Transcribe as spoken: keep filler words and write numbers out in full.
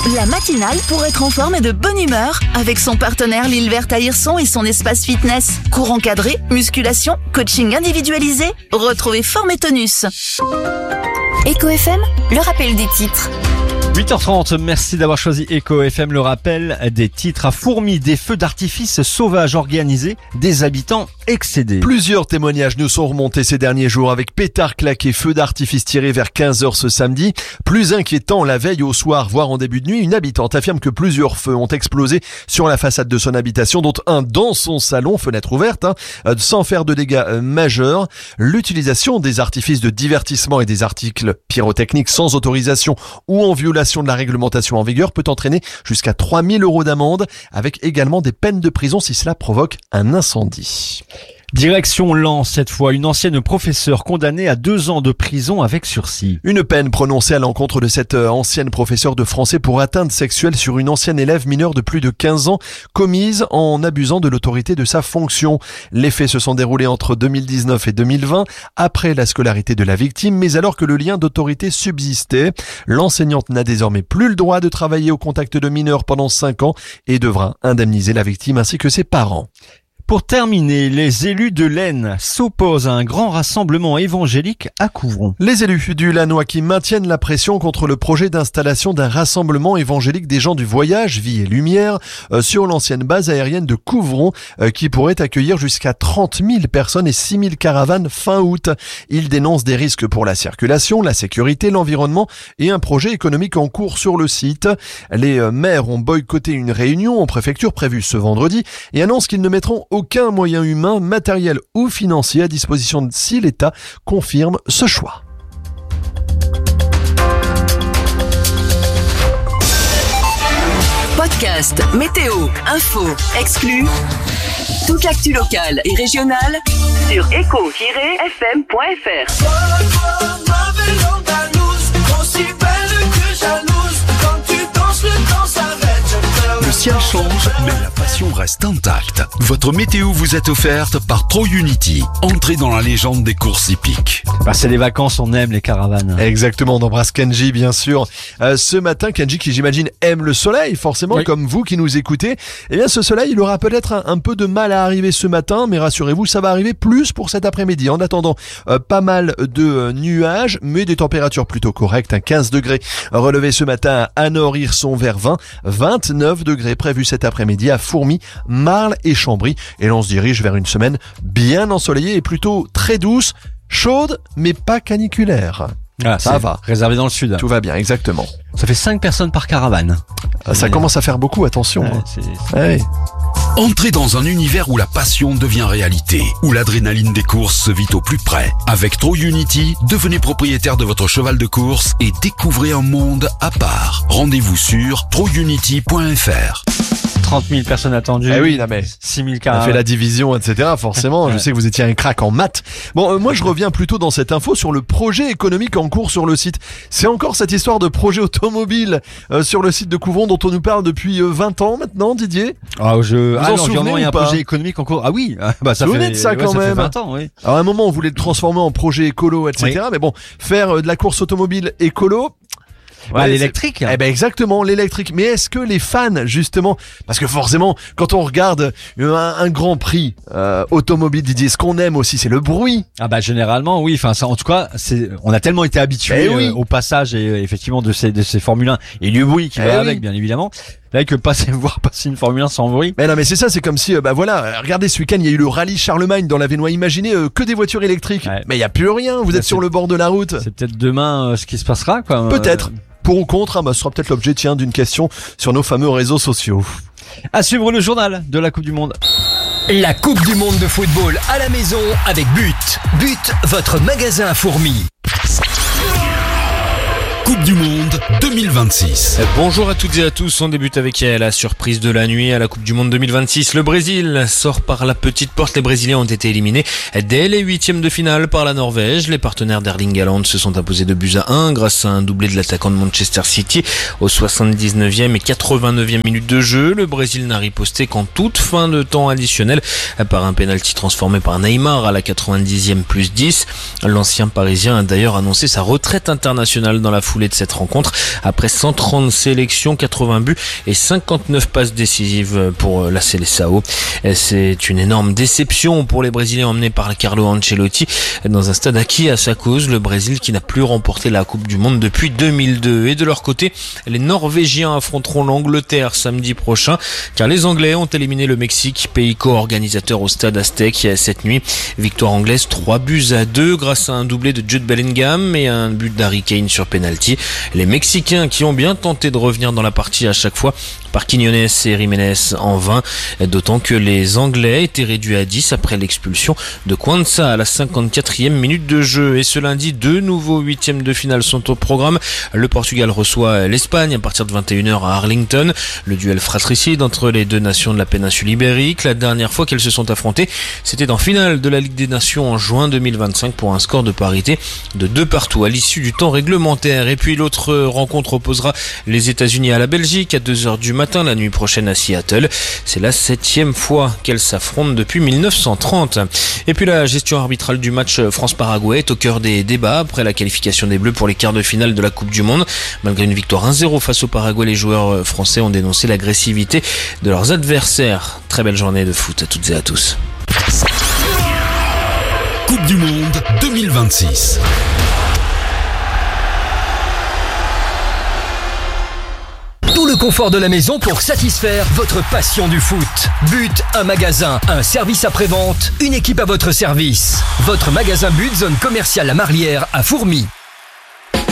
La matinale pour être en forme et de bonne humeur avec son partenaire L'Île Verte à Hirson et son espace fitness. Cours encadré, musculation, coaching individualisé. Retrouvez Forme et Tonus. Eco F M, le rappel des titres. huit heures trente, merci d'avoir choisi Eco F M, le rappel des titres. À Fourmies, des feux d'artifice sauvages organisés, des habitants excédés. Plusieurs témoignages nous sont remontés ces derniers jours avec pétards claqués, feux d'artifice tirés vers quinze heures ce samedi. Plus inquiétant, la veille au soir, voire en début de nuit, une habitante affirme que plusieurs feux ont explosé sur la façade de son habitation, dont un dans son salon, fenêtre ouverte, hein, sans faire de dégâts majeurs. L'utilisation des artifices de divertissement et des articles pyrotechniques sans autorisation ou en violation de la réglementation en vigueur peut entraîner jusqu'à trois mille euros d'amende, avec également des peines de prison si cela provoque un incendie. Direction Lens, cette fois, une ancienne professeure condamnée à deux ans de prison avec sursis. Une peine prononcée à l'encontre de cette ancienne professeure de français pour atteinte sexuelle sur une ancienne élève mineure de plus de quinze ans, commise en abusant de l'autorité de sa fonction. Les faits se sont déroulés entre deux mille dix-neuf et deux mille vingt, après la scolarité de la victime, mais alors que le lien d'autorité subsistait. L'enseignante n'a désormais plus le droit de travailler au contact de mineurs pendant cinq ans et devra indemniser la victime ainsi que ses parents. Pour terminer, les élus de l'Aisne s'opposent à un grand rassemblement évangélique à Couvron. Les élus du Lannoy qui maintiennent la pression contre le projet d'installation d'un rassemblement évangélique des gens du voyage, vie et lumière, euh, sur l'ancienne base aérienne de Couvron, euh, qui pourrait accueillir jusqu'à trente mille personnes et six mille caravanes fin août. Ils dénoncent des risques pour la circulation, la sécurité, l'environnement et un projet économique en cours sur le site. Les euh, maires ont boycotté une réunion en préfecture prévue ce vendredi et annoncent qu'ils ne mettront aucun moyen humain, matériel ou financier à disposition si l'État confirme ce choix. Podcast, météo, info, exclus. Toute l'actu locale et régionale sur éco tiret f m point f r. Le ciel change, mais la passion reste intacte. Votre météo vous est offerte par TroUnity. Entrez dans la légende des courses hippiques. Bah, c'est les vacances, on aime les caravanes. Exactement, on embrasse Kenji bien sûr. Euh, ce matin, Kenji qui j'imagine aime le soleil, forcément, oui. Comme vous qui nous écoutez. Eh bien ce soleil, il aura peut-être un, un peu de mal à arriver ce matin, mais rassurez-vous, ça va arriver plus pour cet après-midi. En attendant, euh, pas mal de euh, nuages, mais des températures plutôt correctes, hein, quinze degrés relevés ce matin à Anor-Hirson vers vingt, vingt-neuf degrés prévus cet après-midi à Fourmies, Marle et Chambry. Et l'on se dirige vers une semaine bien ensoleillée et plutôt très douce, chaude mais pas caniculaire. Ah, ça va. Réservé dans le sud. Tout va bien, exactement. Ça fait cinq personnes par caravane. Ça Et commence à faire beaucoup, attention. Ouais, hein. c'est, c'est... Ouais. Entrez dans un univers où la passion devient réalité, où l'adrénaline des courses se vit au plus près. Avec TroUnity, devenez propriétaire de votre cheval de course et découvrez un monde à part. Rendez-vous sur tro unity point f r. trente mille personnes attendues. Eh oui, non mais six mille on a caravanes. fait la division, et cetera. Forcément, je sais que vous étiez un crack en maths. Bon, euh, moi je reviens plutôt dans cette info sur le projet économique en cours sur le site. C'est encore cette histoire de projet automobile euh, sur le site de Couvron dont on nous parle depuis euh, vingt ans maintenant, Didier. Ah, je... Vous ah, en l'environnement, souvenez il y a un ou pas projet économique en cours. Ah oui, ah, bah, ça Vous fait, venez de ça ouais, quand ça fait même. vingt ans, oui. Alors à un moment, on voulait le transformer en projet écolo, et cetera. Oui. Mais bon, faire euh, de la course automobile écolo... Ouais, Ouais, l'électrique. Eh ben exactement, l'électrique. Mais est-ce que les fans, justement, parce que forcément, quand on regarde un, un grand prix euh, automobile, Didier, ce qu'on aime aussi, c'est le bruit. Ah bah généralement oui. Enfin, ça, en tout cas, c'est, on a tellement été habitués Eh oui. euh, au passage et euh, effectivement de ces de ces Formule un et du bruit qui Eh va oui. avec, bien évidemment. Là, que passer voir passer une Formule un sans bruit. Mais non, mais c'est ça, c'est comme si, euh, bah voilà, regardez ce week-end, il y a eu le rallye Charlemagne dans la Vénois. Imaginez euh, que des voitures électriques. Ouais. Mais il y a plus rien. Vous Ça, êtes sur c'est- le bord de la route. C'est peut-être demain euh, ce qui se passera, quoi. Peut-être. Euh, Pour ou contre, hein, bah, ce sera peut-être l'objet, tiens, d'une question sur nos fameux réseaux sociaux. À suivre le journal de la Coupe du Monde. La Coupe du Monde de football à la maison avec But. But, votre magasin à fourmis. Coupe du Monde deux mille vingt-six. Bonjour à toutes et à tous, on débute avec la surprise de la nuit à la Coupe du Monde deux mille vingt-six. Le Brésil sort par la petite porte, les Brésiliens ont été éliminés dès les huitièmes de finale par la Norvège. Les partenaires d'Erling Haaland se sont imposés de buts à un grâce à un doublé de l'attaquant de Manchester City au soixante-dix-neuvième et quatre-vingt-neuvième minute de jeu. Le Brésil n'a riposté qu'en toute fin de temps additionnel par un pénalty transformé par Neymar à la quatre-vingt-dixième plus dix. L'ancien parisien a d'ailleurs annoncé sa retraite internationale dans la foulée. foulée de cette rencontre. Après cent trente sélections, quatre-vingts buts et cinquante-neuf passes décisives pour la Seleção. C'est une énorme déception pour les Brésiliens emmenés par Carlo Ancelotti dans un stade acquis à sa cause. Le Brésil qui n'a plus remporté la Coupe du Monde depuis deux mille deux. Et de leur côté, les Norvégiens affronteront l'Angleterre samedi prochain car les Anglais ont éliminé le Mexique, pays co-organisateur au stade Aztec cette nuit. Victoire anglaise trois buts à deux grâce à un doublé de Jude Bellingham et un but d'Harry Kane sur penalty. Les Mexicains qui ont bien tenté de revenir dans la partie à chaque fois par Quiñones et Jiménez en vain, d'autant que les Anglais étaient réduits à dix après l'expulsion de Quansah à la cinquante-quatrième minute de jeu. Et ce lundi, deux nouveaux huitièmes de finale sont au programme. Le Portugal reçoit l'Espagne à partir de vingt et une heures à Arlington. Le duel fratricide entre les deux nations de la péninsule ibérique. La dernière fois qu'elles se sont affrontées, c'était en finale de la Ligue des Nations en juin deux mille vingt-cinq pour un score de parité de deux partout à l'issue du temps réglementaire. Et puis l'autre rencontre opposera les États-Unis à la Belgique à deux heures du matin la nuit prochaine à Seattle. C'est la septième fois qu'elles s'affrontent depuis mille neuf cent trente. Et puis la gestion arbitrale du match France-Paraguay est au cœur des débats après la qualification des Bleus pour les quarts de finale de la Coupe du Monde. Malgré une victoire un zéro face au Paraguay, les joueurs français ont dénoncé l'agressivité de leurs adversaires. Très belle journée de foot à toutes et à tous. Coupe du Monde deux mille vingt-six. Tout le confort de la maison pour satisfaire votre passion du foot. But, un magasin, un service après-vente, une équipe à votre service. Votre magasin But, zone commerciale La Marlière à Fourmies.